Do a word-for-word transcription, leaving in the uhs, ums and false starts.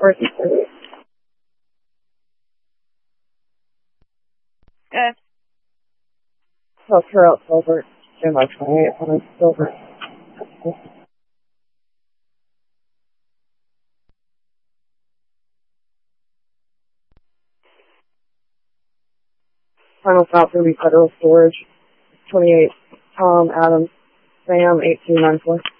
Where's the thirty? Good. Help her out, Silver. Stand by twenty-eight hundred, Silver. Final stop for the Federal Storage. twenty-eight, Tom, Adams, Sam, eight two nine four.